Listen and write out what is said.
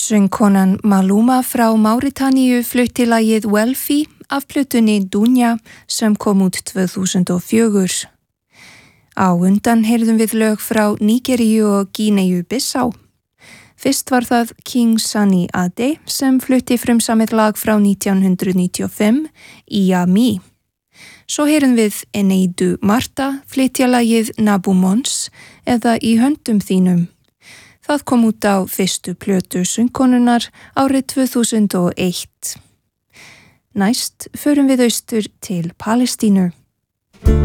Söngkonan Maluma frá Máritanníu flutti lagið Welfie af plötunni Dunja sem kom út 2004. Á undan heyrðum við lög frá Nígeríu og Gíneu-Bissá. Fyrst var það King Sunny Ade sem flutti frumsamið lag frá 1995, Iami. Svo heyrðum við Eneidu Marta flytja lagið Nabu Mons eða Í höndum þínum. Það kom út á fyrstu plötu söngkonunnar árið 2001. Næst förum við austur til Palestínu.